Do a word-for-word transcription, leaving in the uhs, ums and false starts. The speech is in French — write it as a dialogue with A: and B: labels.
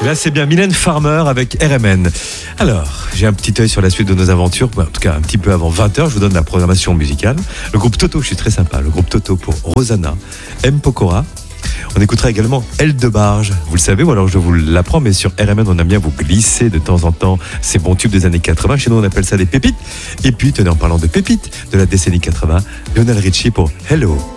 A: Là, c'est bien Mylène Farmer avec R M N. Alors, j'ai un petit œil sur la suite de nos aventures. En tout cas, un petit peu avant vingt heures, je vous donne la programmation musicale. Le groupe Toto, je suis très sympa. Le groupe Toto pour Rosanna, M. Pokora. On écoutera également Elle de Barge. Vous le savez, ou alors je vous l'apprends, mais sur R M N, on aime bien vous glisser de temps en temps ces bons tubes des années quatre-vingts. Chez nous, on appelle ça des pépites. Et puis, tenez, en parlant de pépites de la décennie quatre-vingts, Lionel Richie pour Hello.